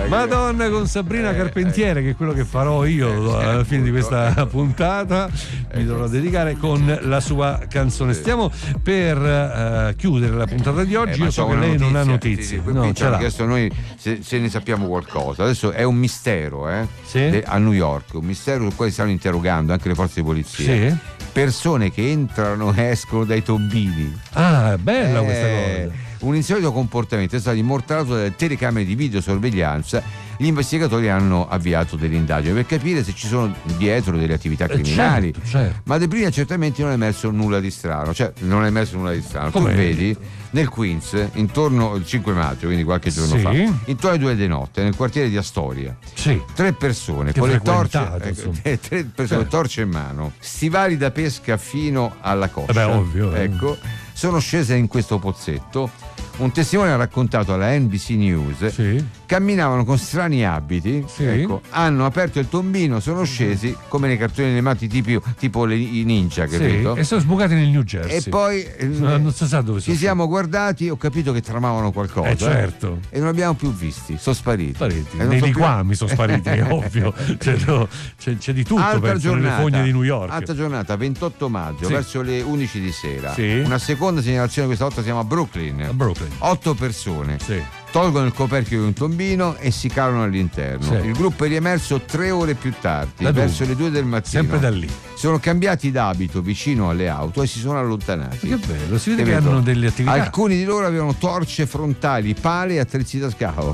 Madonna con Sabrina Carpentiere, che è quello che farò io alla fine di questa puntata, mi dovrò dedicare con la sua canzone. Stiamo per chiudere la puntata di oggi. Io so che lei non ha notizie. No, ci hanno chiesto noi se ne sappiamo qualcosa. Adesso è un mistero a New York, un mistero sul quale stanno interrogando anche le forze di polizia. Sì. Persone che entrano e escono dai tombini. Ah, bella questa cosa. Un insolito comportamento è stato immortalato dalle telecamere di videosorveglianza. Gli investigatori hanno avviato delle indagini per capire se ci sono dietro delle attività criminali. Certo. Ma dai primi accertamenti non è emerso nulla di strano. Come? Tu vedi nel Queens, intorno al 5 maggio, quindi qualche giorno fa, intorno alle 2 di notte, nel quartiere di Astoria, 3 persone che con le torce, 3 persone, torce in mano, stivali da pesca fino alla coscia. Ovvio. Ecco, sono scese in questo pozzetto. Un testimone ha raccontato alla NBC News, camminavano con strani abiti, hanno aperto il tombino, sono scesi come nei cartoni animati tipo i ninja, capito? E sono sbucati nel New Jersey. E poi non si sa dove ci siamo guardati, ho capito che tramavano qualcosa. Certo. E non abbiamo più visti, sono spariti. Nei liquami sono spariti, è ovvio. C'è di tutto nelle fogne di New York. Altra giornata, 28 maggio, verso le 11 di sera. Sì. Una seconda segnalazione, questa volta siamo a Brooklyn. 8 persone tolgono il coperchio di un tombino e si calano all'interno. Il gruppo è riemerso 3 ore più tardi, verso le 2 del mattino. Sempre da lì. Sono cambiati d'abito vicino alle auto e si sono allontanati. Che bello, si vede che hanno delle attività. Alcuni di loro avevano torce frontali, pale e attrezzi da scavo.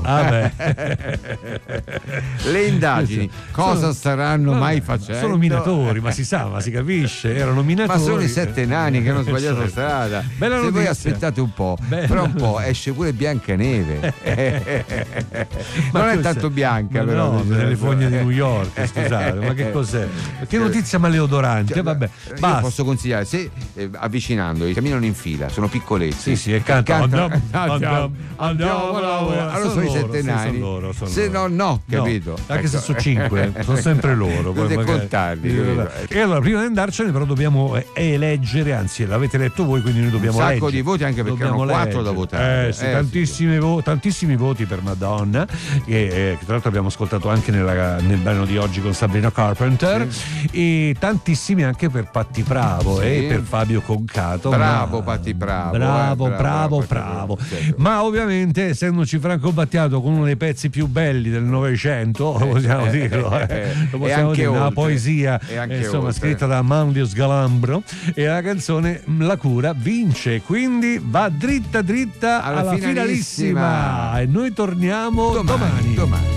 Le indagini cosa staranno mai facendo? Sono minatori, ma si sa, ma si capisce, erano minatori. Ma sono i 7 nani che hanno sbagliato la strada. Bella Se notizia. voi aspettate un po', fra un po' esce pure Biancaneve. Non è tanto bianca, però. No, nelle fogne di New York, scusate, ma che cos'è? Che notizia maleodorante, vabbè. Io posso consigliare, se avvicinandoli camminano in fila, sono piccoletti. E cantano. Andiamo a lavorare. Allora sono i 7 nani. Se no, capito? Anche se sono 5, sono sempre loro. Dovete contarli. E allora, prima di andarcene, però dobbiamo eleggere, anzi, l'avete letto voi, quindi noi dobbiamo leggere. Un sacco di voti, anche perché erano 4 da votare. Tantissimi voti per Madonna, che tra l'altro abbiamo ascoltato anche nel brano di oggi con Sabrina Carpenter, e tantissimi anche per Patti Bravo e per Fabio Concato. Bravo Patti Bravo. Bravo. Ma ovviamente, essendoci Franco Battiato con uno dei pezzi più belli del Novecento, possiamo dirlo, lo possiamo dire, una poesia scritta da Manlio Sgalambro, e la canzone La Cura vince, quindi va dritta alla finalissima. E noi torniamo domani.